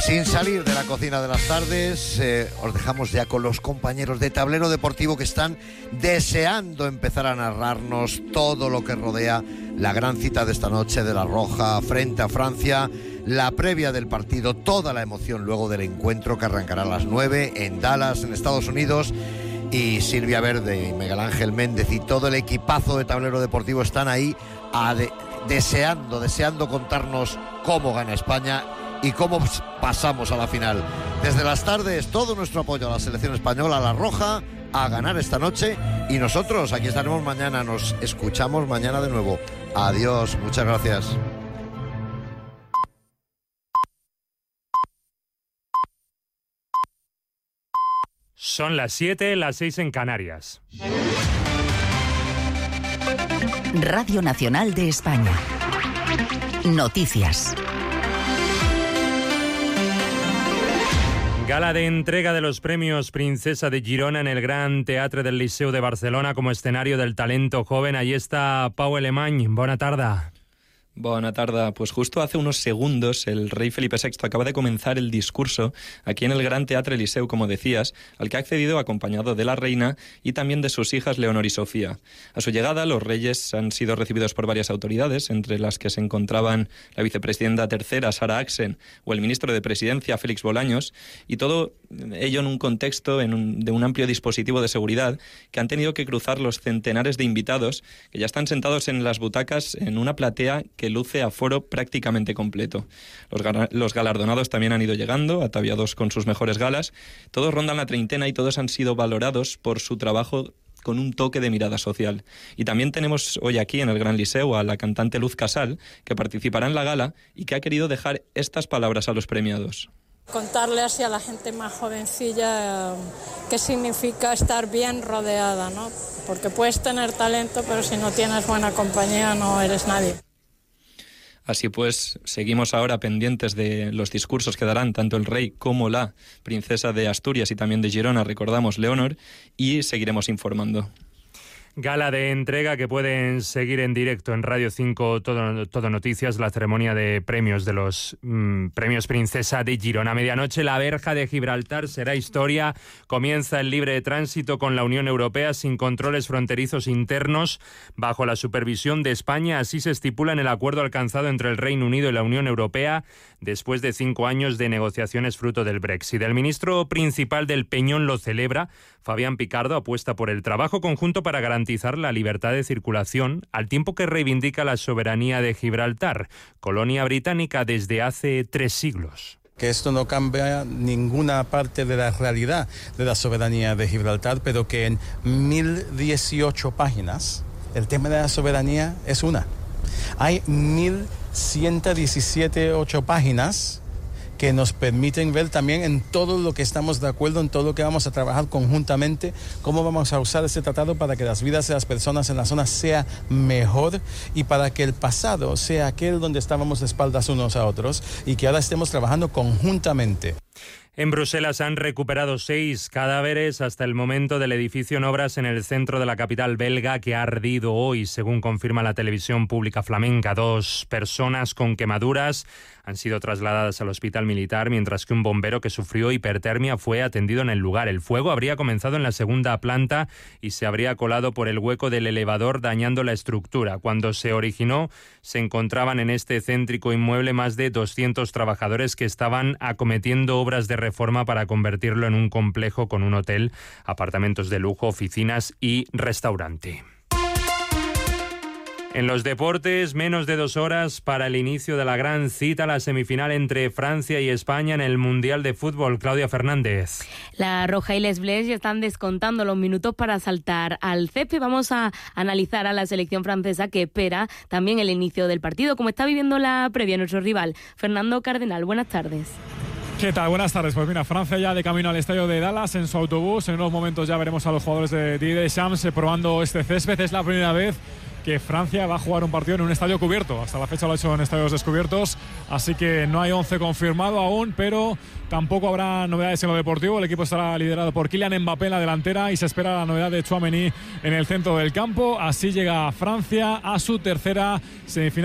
Sin salir de la cocina de las tardes, os dejamos ya con los compañeros de Tablero Deportivo que están deseando empezar a narrarnos todo lo que rodea la gran cita de esta noche de La Roja frente a Francia, la previa del partido, toda la emoción luego del encuentro que arrancará a las 9 en Dallas, en Estados Unidos. Y Silvia Verde y Miguel Ángel Méndez y todo el equipazo de Tablero Deportivo están ahí deseando contarnos cómo gana España y cómo pasamos a la final. Desde las tardes, todo nuestro apoyo a la selección española, a La Roja, a ganar esta noche. Y nosotros aquí estaremos mañana, nos escuchamos mañana de nuevo. Adiós, muchas gracias. Son las 7, las 6 en Canarias. Radio Nacional de España. Noticias. Gala de entrega de los premios Princesa de Girona en el Gran Teatre del Liceu de Barcelona como escenario del talento joven. Allí está Pau Alemany. Bona tarda. Buena tarde. Pues justo hace unos segundos el rey Felipe VI acaba de comenzar el discurso aquí en el Gran Teatre Liceu, como decías, al que ha accedido acompañado de la reina y también de sus hijas Leonor y Sofía. A su llegada, los reyes han sido recibidos por varias autoridades, entre las que se encontraban la vicepresidenta tercera, Sara Axen, o el ministro de Presidencia, Félix Bolaños, y todo ello en un contexto de un amplio dispositivo de seguridad que han tenido que cruzar los centenares de invitados que ya están sentados en las butacas en una platea que luce aforo prácticamente completo. Los galardonados también han ido llegando, ataviados con sus mejores galas. Todos rondan la treintena y todos han sido valorados por su trabajo con un toque de mirada social. Y también tenemos hoy aquí en el Gran Liceu a la cantante Luz Casal, que participará en la gala y que ha querido dejar estas palabras a los premiados. Contarle así a la gente más jovencilla qué significa estar bien rodeada, ¿no? Porque puedes tener talento, pero si no tienes buena compañía no eres nadie. Así pues, seguimos ahora pendientes de los discursos que darán tanto el rey como la princesa de Asturias y también de Girona, recordamos, Leonor, y seguiremos informando. Gala de entrega que pueden seguir en directo en Radio 5 Todo Noticias, la ceremonia de premios de los premios Princesa de Girona. A medianoche la verja de Gibraltar será historia. Comienza el libre tránsito con la Unión Europea sin controles fronterizos internos bajo la supervisión de España. Así se estipula en el acuerdo alcanzado entre el Reino Unido y la Unión Europea después de 5 años de negociaciones fruto del Brexit. El ministro principal del Peñón lo celebra. Fabián Picardo apuesta por el trabajo conjunto para garantizar la libertad de circulación, al tiempo que reivindica la soberanía de Gibraltar, colonia británica desde hace 3 siglos. Que esto no cambia ninguna parte de la realidad de la soberanía de Gibraltar, pero que en 1018 páginas el tema de la soberanía es una. Hay 1117 páginas que nos permiten ver también en todo lo que estamos de acuerdo, en todo lo que vamos a trabajar conjuntamente, cómo vamos a usar ese tratado para que las vidas de las personas en la zona sea mejor y para que el pasado sea aquel donde estábamos de espaldas unos a otros y que ahora estemos trabajando conjuntamente. En Bruselas han recuperado 6 cadáveres hasta el momento del edificio en obras en el centro de la capital belga que ha ardido hoy, según confirma la televisión pública flamenca. 2 personas con quemaduras han sido trasladadas al hospital militar, mientras que un bombero que sufrió hipertermia fue atendido en el lugar. El fuego habría comenzado en la segunda planta y se habría colado por el hueco del elevador, dañando la estructura. Cuando se originó, se encontraban en este céntrico inmueble más de 200 trabajadores que estaban acometiendo obras de reforma para convertirlo en un complejo con un hotel, apartamentos de lujo, oficinas y restaurante. En los deportes, menos de 2 horas para el inicio de la gran cita, la semifinal entre Francia y España en el Mundial de Fútbol. Claudia Fernández. La Roja y Les Bleus ya están descontando los minutos para saltar al césped. Vamos a analizar a la selección francesa que espera también el inicio del partido. Como está viviendo la previa nuestro rival, Fernando Cardenal. Buenas tardes. ¿Qué tal? Buenas tardes. Pues mira, Francia ya de camino al estadio de Dallas en su autobús. En unos momentos ya veremos a los jugadores de Didier Deschamps probando este césped. Es la primera vez que Francia va a jugar un partido en un estadio cubierto. Hasta la fecha lo ha hecho en estadios descubiertos, así que no hay 11 confirmado aún, pero tampoco habrá novedades en lo deportivo. El equipo estará liderado por Kylian Mbappé en la delantera y se espera la novedad de Tchouaméni en el centro del campo. Así llega Francia a su tercera semifinal